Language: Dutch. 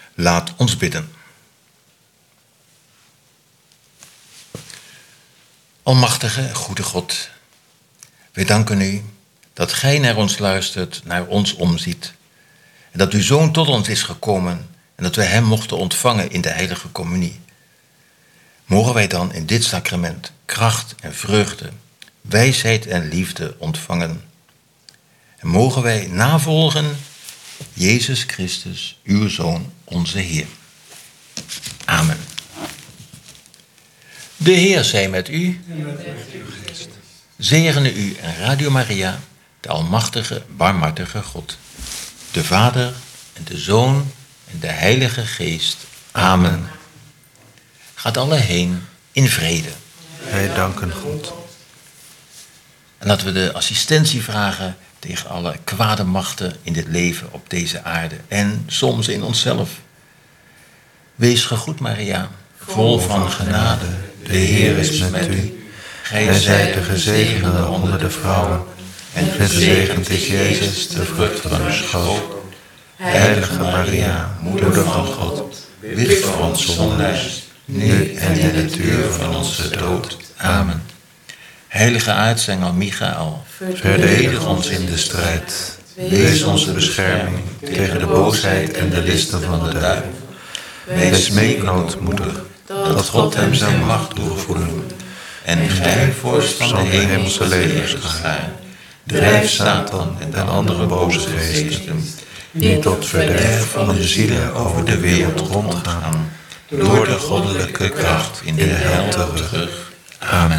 Laat ons bidden. Almachtige, goede God, wij danken u dat gij naar ons luistert, naar ons omziet. En dat uw Zoon tot ons is gekomen en dat wij hem mochten ontvangen in de heilige communie. Mogen wij dan in dit sacrament kracht en vreugde, wijsheid en liefde ontvangen. En mogen wij navolgen Jezus Christus, uw Zoon, onze Heer. Amen. De Heer zij met u. Zegene u en Radio Maria, de almachtige, barmhartige God, de Vader en de Zoon en de Heilige Geest. Amen. Gaat alle heen in vrede. Wij danken God. En laten we de assistentie vragen tegen alle kwade machten in dit leven op deze aarde en soms in onszelf. Wees gegroet, Maria, vol van genade. De Heer is met u. Gij zijt de gezegende onder de vrouwen en gezegend is Jezus, de vrucht van uw schoot. Heilige Maria, moeder van God, bid voor ons zondaars, nu en in het uur van onze dood. Amen. Heilige aartsengel Michael, verdedig ons in de strijd. Wees onze bescherming tegen de boosheid en de listen van de duivel. Wees meeknoodmoedig dat God hem zijn macht doet voelen. En gij, vorst van de hemelse legerschaar, drijf Satan en andere boze geesten, die tot verderf van de zielen over de wereld rondgaan, door de goddelijke kracht in de hel terug. Amen.